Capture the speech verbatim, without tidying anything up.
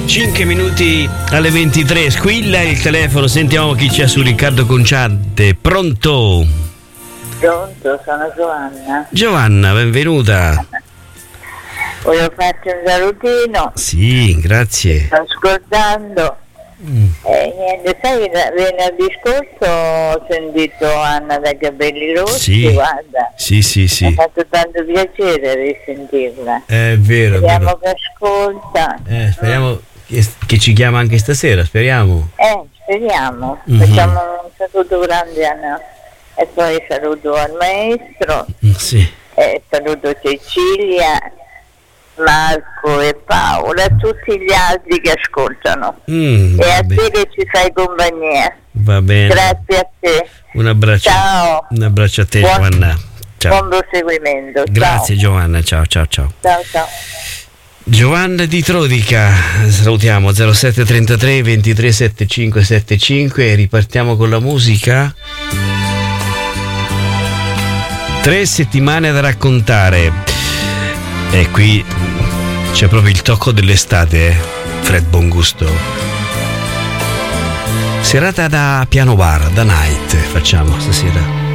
cinque minuti alle ventitré, squilla il telefono, sentiamo chi c'è su Riccardo Conciante. Pronto? Pronto, sono Giovanna. Giovanna, benvenuta. Voglio farti un salutino. Sì, grazie. Sto ascoltando. Mm. Eh, niente, sai, venerdì scorso ho sentito Anna dai capelli rossi, sì. Guarda. Sì, sì, sì. Mi ha fatto tanto piacere risentirla. È vero. Speriamo è vero. che ascolta. Eh, speriamo mm. che, che ci chiama anche stasera, speriamo. Eh, speriamo. Mm-hmm. Facciamo un saluto grande a Anna. E poi saluto al maestro. Mm, sì. E saluto Cecilia, Marco e Paola, e tutti gli altri che ascoltano. Mm, e a te che ci fai compagnia. Va bene. Grazie a te. Un abbraccio. Ciao. Un abbraccio a te, buon, Giovanna. Ciao. Buon proseguimento. Grazie, ciao. Giovanna. Ciao, ciao, ciao. Ciao, ciao. Giovanna di Trodica, salutiamo. Zero sette trentatré ventitré settantacinque settantacinque e ripartiamo con la musica. Tre settimane da raccontare. E qui c'è proprio il tocco dell'estate, eh? Fred Bongusto. Serata da piano bar, da night facciamo stasera.